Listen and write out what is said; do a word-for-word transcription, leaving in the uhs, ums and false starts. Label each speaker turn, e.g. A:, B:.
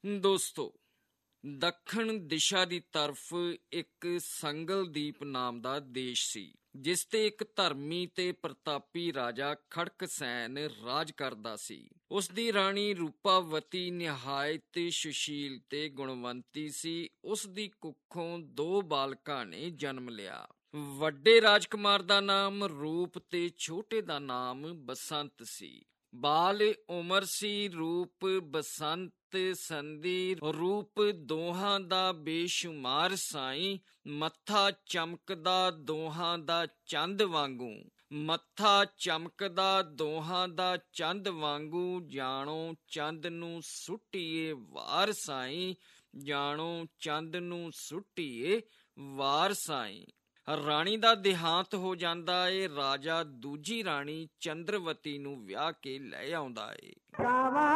A: ਦੋਸਤੋ, ਦੱਖਣ ਦਿਸ਼ਾ ਦੀ ਤਰਫ ਇੱਕ ਸੰਗਲਦੀਪ ਨਾਮ ਦਾ ਦੇਸ਼ ਸੀ, ਜਿਸ ਤੇ ਇੱਕ ਧਰਮੀ ਤੇ ਪ੍ਰਤਾਪੀ ਰਾਜਾ ਖੜਕਸੈਨ ਰਾਜ ਕਰਦਾ ਸੀ। ਉਸ ਦੀ ਰਾਣੀ ਰੂਪਾਵਤੀ ਨਿਹਾਇਤ ਸੁਸ਼ੀਲ ਤੇ ਗੁਣਵੰਤੀ ਸੀ। ਉਸ ਦੀ ਕੁੱਖੋਂ ਦੋ ਬਾਲਕਾਂ ਨੇ ਜਨਮ ਲਿਆ। ਵੱਡੇ ਰਾਜਕੁਮਾਰ ਦਾ ਨਾਮ ਰੂਪ ਤੇ ਛੋਟੇ ਦਾ ਨਾਮ ਬਸੰਤ ਸੀ। ਬਾਲ ਉਮਰ ਸੀ ਰੂਪ ਬਸੰਤ ਸੰਧੀ ਰੂਪ ਦੋਹਾਂ ਦਾ ਬੇਸ਼ੁਮਾਰ ਸਾਈਂ। ਮੱਥਾ ਚਮਕਦਾ ਦੋਹਾਂ ਦਾ ਚੰਦ ਵਾਂਗੂ, ਮੱਥਾ ਚਮਕਦਾ ਦੋਹਾਂ ਦਾ ਚੰਦ ਵਾਂਗੂ। ਜਾਣੋ ਚੰਦ ਨੂੰ ਸੁੱਟੀਏ ਵਾਰ ਸਾਈਂ, ਜਾਣੋ ਚੰਦ ਨੂੰ ਸੁੱਟੀਏ ਵਾਰ ਸਾਈਂ। ਰਾਣੀ ਦਾ ਦੇਹਾਂਤ ਹੋ ਜਾਂਦਾ ਏ। ਰਾਜਾ ਦੂਜੀ ਰਾਣੀ ਚੰਦਰਵਤੀ ਨੂੰ ਵਿਆਹ ਕੇ ਲੈ ਆਉਂਦਾ ਏ।